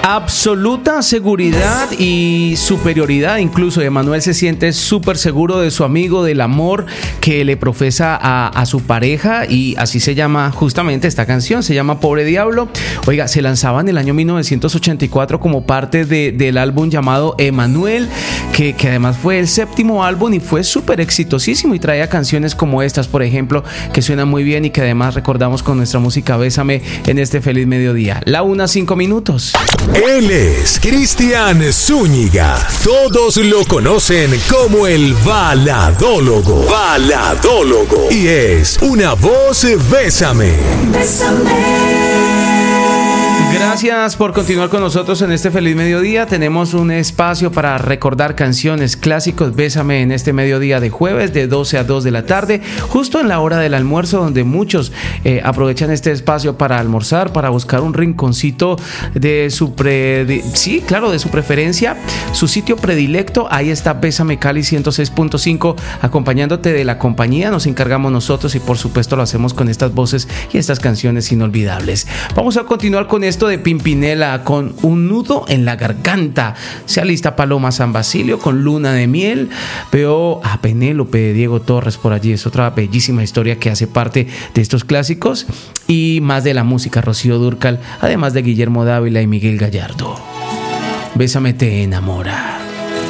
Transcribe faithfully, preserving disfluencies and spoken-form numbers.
Absoluta seguridad y superioridad. Incluso Emmanuel se siente súper seguro de su amigo, del amor que le profesa a, a su pareja, y así se llama justamente esta canción, se llama Pobre Diablo. Oiga, se lanzaba en el año mil novecientos ochenta y cuatro como parte de, del álbum llamado Emmanuel, que, que además fue el séptimo álbum y fue súper exitosísimo, y traía canciones como estas, por ejemplo, que suenan muy bien y que además recordamos con nuestra música Bésame en este feliz mediodía. La una, cinco minutos. Él es Cristian Zúñiga. Todos lo conocen como el Baladólogo. Baladólogo. Y es una voz Bésame. Bésame. Gracias por continuar con nosotros en este feliz mediodía. Tenemos un espacio para recordar canciones, clásicos. Bésame en este mediodía de jueves de doce a dos de la tarde, justo en la hora del almuerzo, donde muchos eh, aprovechan este espacio para almorzar, para buscar un rinconcito de su pre... de, sí, claro, de su preferencia, su sitio predilecto. Ahí está Bésame Cali ciento seis punto cinco, acompañándote de la compañía. Nos encargamos nosotros y por supuesto lo hacemos con estas voces y estas canciones inolvidables. Vamos a continuar con esto de Pimpinela, con Un nudo en la garganta. Se alista Paloma San Basilio con Luna de miel. Veo a Penélope de Diego Torres por allí. Es otra bellísima historia que hace parte de estos clásicos. Y más de la música, Rocío Dúrcal, además de Guillermo Dávila y Miguel Gallardo. Bésame te enamora.